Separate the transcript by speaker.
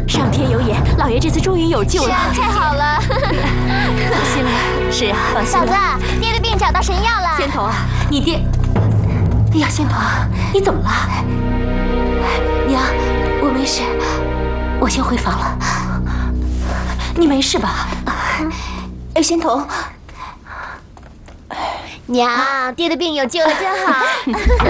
Speaker 1: 上天有眼，老爷这次终于有救了。
Speaker 2: 是啊，太好了。
Speaker 1: 放心了。是啊，放心
Speaker 2: 嫂
Speaker 1: 了。
Speaker 2: 子，爹的病找到神药了。
Speaker 1: 仙童啊，你爹……哎呀，仙童，你怎么了？娘，我没事，我先回房了。你没事吧？哎，仙童。
Speaker 2: 娘，爹的病有救了，真好。